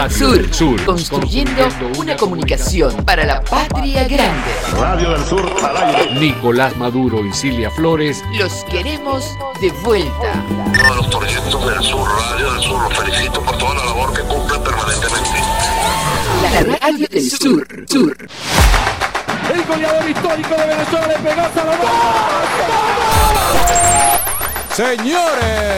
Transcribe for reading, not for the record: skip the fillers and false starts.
Radio del Sur. Construyendo una comunicación para la patria grande. Radio del Sur al aire. Nicolás Maduro y Silvia Flores los queremos de vuelta. Todos los torcientos del Sur, Radio del Sur, los felicito por toda la labor que cumplen permanentemente. La Radio del Sur. El goleador histórico de Venezuela le pegó a Salomón. Señores.